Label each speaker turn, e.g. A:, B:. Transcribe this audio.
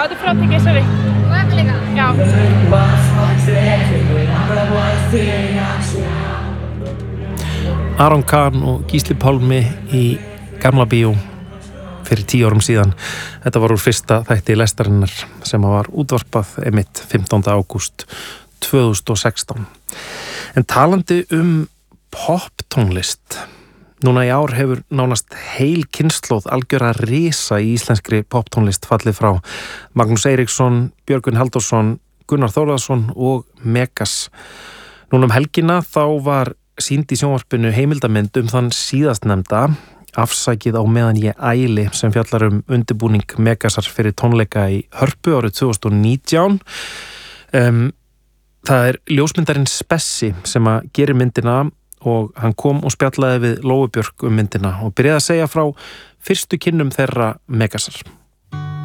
A: þetta er frátekið, sorry.
B: Og þetta líka?
A: Já.
C: Aron Kahn og Gísli Pálmi í Gamla bíó fyrir 10 árum síðan. Þetta var úr fyrsta þætti lestarinnar sem var útvarpað einmitt 15. ágúst 2016. En talandi poptónlist, núna í ár hefur nánast heil kynslóð algjöra risa í íslenskri poptónlist fallið frá. Magnús Eiríksson, Björgvin Halldórsson, Gunnar Þórðarsson og Megas. Núna helgina þá var sýnd í sjónvarpinu heimildamynd þann síðastnefnda, Afsakið á meðan ég æli, sem fjallar undirbúning Megasar fyrir tónleika í Hörpu árið 2019. Það er ljósmyndarinn Spessi sem að gerir myndina og hann kom og spjallaði við Lóu Björk myndina og byrjaði að segja frá fyrstu kynnum þeirra Megasar.